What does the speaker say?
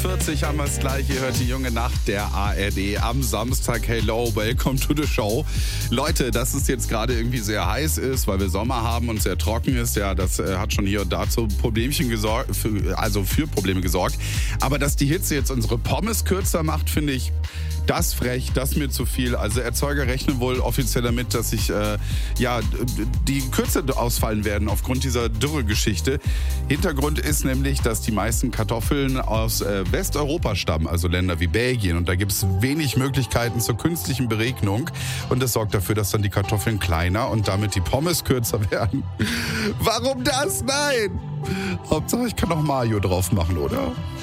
40 haben wir es gleich. Ihr hört die junge Nacht der ARD am Samstag. Hello, welcome to the show. Leute, dass es jetzt gerade irgendwie sehr heiß ist, weil wir Sommer haben und sehr trocken ist, ja, das hat schon hier und da zu Problemchen gesorgt, für Probleme gesorgt. Aber dass die Hitze jetzt unsere Pommes kürzer macht, finde ich das frech, das mir zu viel. Also Erzeuger rechnen wohl offiziell damit, dass die Kürze ausfallen werden aufgrund dieser Dürregeschichte. Hintergrund ist nämlich, dass die meisten Kartoffeln aus Westeuropa stammen, also Länder wie Belgien. Und da gibt es wenig Möglichkeiten zur künstlichen Beregnung. Und das sorgt dafür, dass dann die Kartoffeln kleiner und damit die Pommes kürzer werden. Warum das? Nein! Hauptsache, ich kann noch Mayo drauf machen, oder?